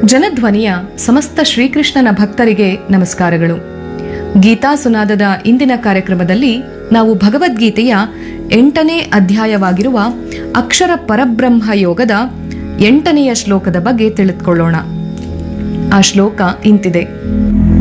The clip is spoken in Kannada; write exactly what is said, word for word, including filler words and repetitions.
ಜನಧ್ವನಿಯ ಸಮಸ್ತ ಶ್ರೀಕೃಷ್ಣನ ಭಕ್ತರಿಗೆ ನಮಸ್ಕಾರಗಳು. ಗೀತಾ ಸುನಾದದ ಇಂದಿನ ಕಾರ್ಯಕ್ರಮದಲ್ಲಿ ನಾವು ಭಗವದ್ಗೀತೆಯ ಎಂಟನೇ ಅಧ್ಯಾಯವಾಗಿರುವ ಅಕ್ಷರ ಪರಬ್ರಹ್ಮ ಯೋಗದ ಎಂಟನೆಯ ಶ್ಲೋಕದ ಬಗ್ಗೆ ತಿಳಿದುಕೊಳ್ಳೋಣ. ಆ ಶ್ಲೋಕ ಇಂತಿದೆ: